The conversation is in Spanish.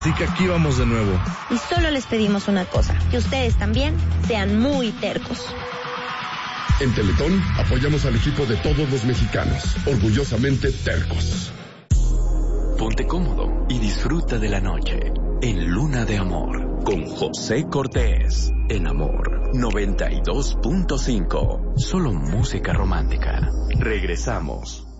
Así que aquí vamos de nuevo. Y solo les pedimos una cosa, que ustedes también sean muy tercos. En Teletón apoyamos al equipo de todos los mexicanos, orgullosamente tercos. Ponte cómodo y disfruta de la noche en Luna de Amor con José Cortés en Amor 92.5. Solo música romántica. Regresamos.